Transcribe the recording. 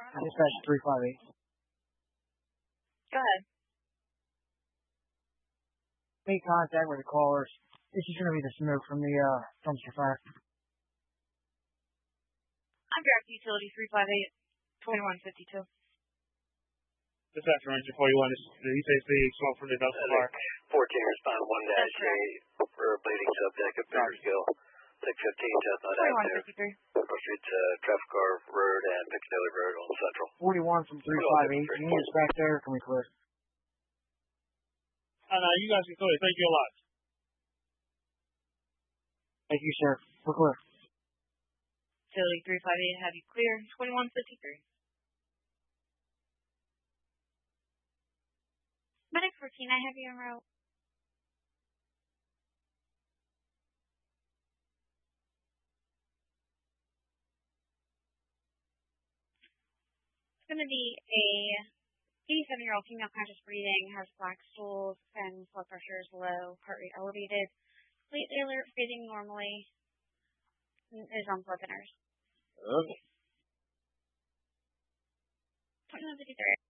Dispatch 358. Go ahead. Make contact with the callers. This is going to be the smoke from the dumpster fire. I'm Direct Utility 358-2152. Dispatch Ranger 41 is the EJC smoke from the dumpster fire. 14 respond 1-8 for a bleeding subject at Bakersfield. 615 Chestnut Avenue. 2153. Proceed to Traffic Car Road and Piccadilly Road on Central. 41 from 358. Can you get back there? Can we clear? You guys can clear. Thank you a lot. Thank you, sir. We're clear. Utility 358, have you clear? 2153. Medic 14, I have you en route. It's going to be a 87-year-old female conscious breathing, has black stools, and blood pressure is low, heart rate elevated, completely alert, breathing normally, and is on blood thinners. Okay. 2153.